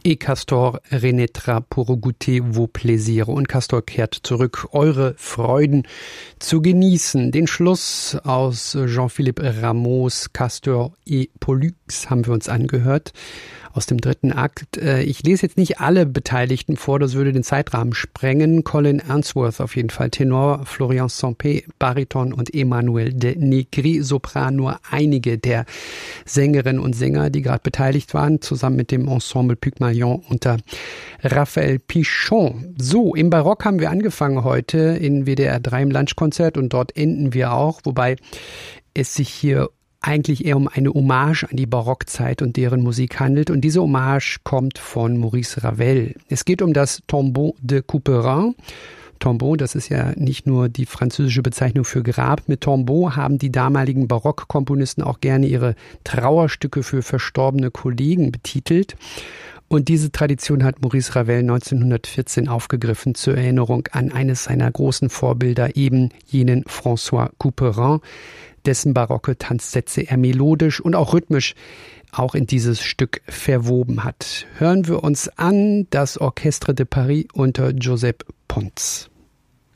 Et Castor renaîtra pour goûter vos plaisirs. Und Castor kehrt zurück, eure Freuden zu genießen. Den Schluss aus Jean-Philippe Rameaus Castor et Pollux haben wir uns angehört. Aus dem 3. Akt. Ich lese jetzt nicht alle Beteiligten vor, das würde den Zeitrahmen sprengen. Colin Answorth auf jeden Fall Tenor, Florian Sampé Bariton und Emmanuel de Negri Sopran, nur einige der Sängerinnen und Sänger, die gerade beteiligt waren, zusammen mit dem Ensemble Pygmalion unter Raphael Pichon. So, im Barock haben wir angefangen heute in WDR 3 im Lunchkonzert und dort enden wir auch, wobei es sich hier eigentlich eher um eine Hommage an die Barockzeit und deren Musik handelt. Und diese Hommage kommt von Maurice Ravel. Es geht um das Tombeau de Couperin. Tombeau, das ist ja nicht nur die französische Bezeichnung für Grab. Mit Tombeau haben die damaligen Barockkomponisten auch gerne ihre Trauerstücke für verstorbene Kollegen betitelt. Und diese Tradition hat Maurice Ravel 1914 aufgegriffen zur Erinnerung an eines seiner großen Vorbilder, eben jenen François Couperin, dessen barocke Tanzsätze er melodisch und auch rhythmisch auch in dieses Stück verwoben hat. Hören wir uns an das Orchestre de Paris unter Joseph Pons.